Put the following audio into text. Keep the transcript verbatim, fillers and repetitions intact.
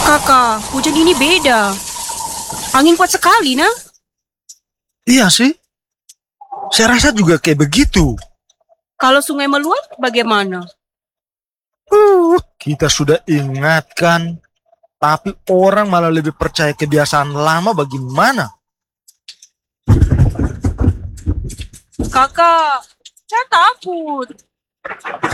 Kakak, hujan ini beda. Angin kuat sekali, nah. Iya sih, saya rasa juga kayak begitu. Kalau sungai meluap, bagaimana? Uh, kita sudah ingatkan, tapi orang malah lebih percaya kebiasaan lama bagaimana? Kakak, saya takut.